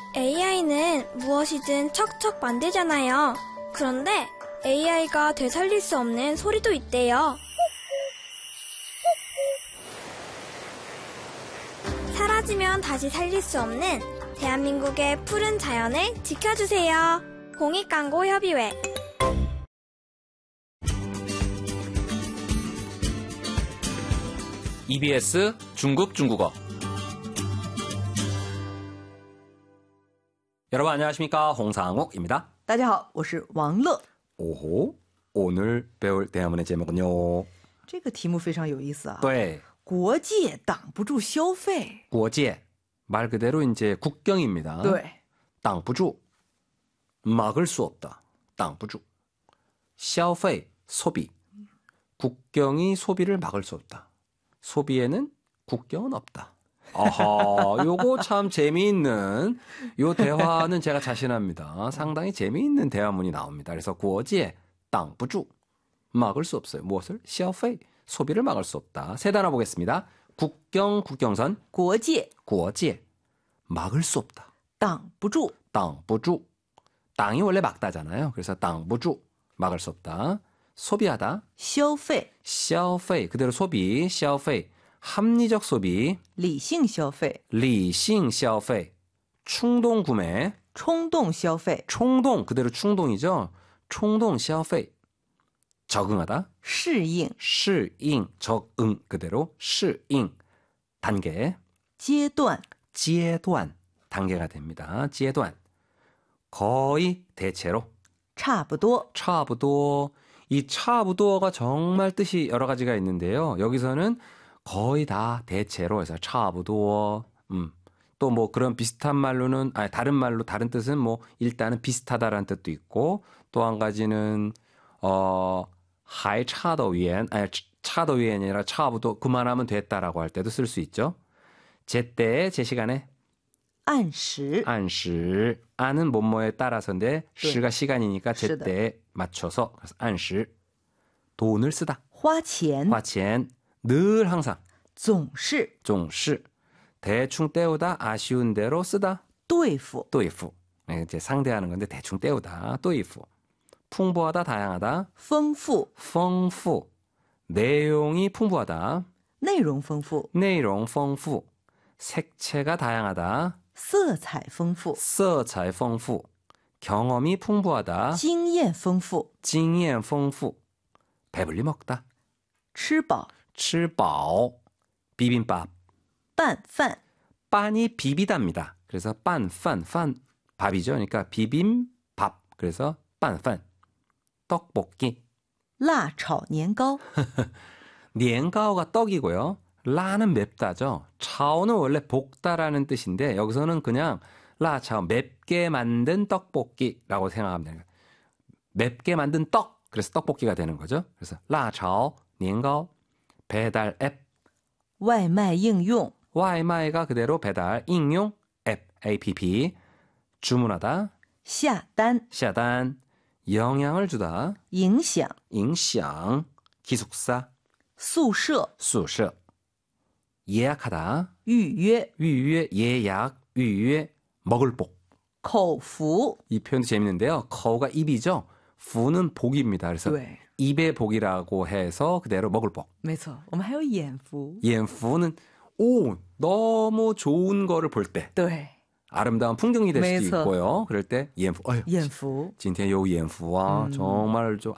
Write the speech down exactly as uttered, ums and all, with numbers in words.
에이아이는 무엇이든 척척 만들잖아요. 그런데 에이아이가 되살릴 수 없는 소리도 있대요. 사라지면 다시 살릴 수 없는 대한민국의 푸른 자연을 지켜주세요. 공익광고협의회. 이비에스 중국 중국어. 여러분 안녕하십니까? 홍상욱입니다. 大家好，我是王乐。 오호, 오늘 배울 대화문의 제목은요. 这个题目非常有意思啊。 对， 国界挡不住消费。 国界, 말 그대로 이제 국경입니다. 对， 挡不住, 막을 수 없다. 挡不住. 消费, 소비. 국경이 소비를 막을 수 없다. 소비에는 국경은 없다. 아하, 요거 참 재미있는 요 대화는 제가 자신합니다. 상당히 재미있는 대화문이 나옵니다. 그래서 구어지에 땅不住 막을 수 없어요. 무엇을? 消费 소비를 막을 수 없다. 세 단어 보겠습니다. 국경, 국경선, 国界 구어지에 막을 수 없다. 挡不住。 땅不住 땅이 원래 막다잖아요. 그래서 땅不住 막을 수 없다. 소비하다. 消费消费 그대로 소비, 消费 합리적 소비, 理性消费理性消费 충동 구매, 冲动消费冲动 그대로 충동이죠. 충동 消费 적응하다. 适应适应 적응 그대로 适应 단계, 阶段阶段 단계가 됩니다. 阶段 거의 대체로 差不多差不多 이 차부도어가 정말 뜻이 여러 가지가 있는데요. 여기서는 거의 다 대체로 해서 차부도어, 음, 또 뭐 그런 비슷한 말로는 아니 다른 말로 다른 뜻은 뭐 일단은 비슷하다라는 뜻도 있고 또 한 가지는 어 하이 차더위엔 아니 차더위엔이 아니라 차부도 그만하면 됐다라고 할 때도 쓸 수 있죠. 제때 제 시간에 按时 안시 안은 뭐뭐에 따라서인데 시가 시간이니까 시다. 제때에 맞춰서 그래서 안시 돈을 쓰다 花钱花钱늘 항상 总是 종시 대충 때우다 아쉬운 대로 쓰다 对付 또이프 이제 상대하는 건데 대충 때우다 또이프 풍부하다 다양하다 丰富丰富내용이 풍부하다 内容丰富 내용 丰富 색채가 다양하다 色彩丰富色彩丰富 경험이 풍부하다 经验丰富经验丰富 배불리 먹다 吃饱吃饱 비빔밥 拌饭 빤이 비비답니다. 그래서 빤饭 饭 밥이죠. 그러니까 비빔밥 그래서 빤饭 떡볶이 辣炒年糕 니엔가오가 떡이고요. 라는 맵다죠. 차오는 원래 볶다라는 뜻인데 여기서는 그냥 라차오 맵게 만든 떡볶이라고 생각하면 됩니다. 맵게 만든 떡 그래서 떡볶이가 되는 거죠. 그래서 라차오 니엔가오 배달 앱 外卖应用 와이마이가 그대로 배달應用 앱 에이피피 주문하다 下单下单 영향을 주다 影响影响 기숙사 宿舍宿舍 예약하다 预约预约 예약 预约 먹을 복 口服 이 표현도 재밌는데요. 거가 입이죠. 부는 복입니다. 그래서 对 입의 복이라고 해서 그대로 먹을 복 没错我们还有眼福 옌푸는 오 너무 좋은 거를 볼 때 对 아름다운 풍경이 될 수도 매서. 있고요. 그럴 때 옌푸 어휴 眼福今天有眼福啊 음. 정말 좀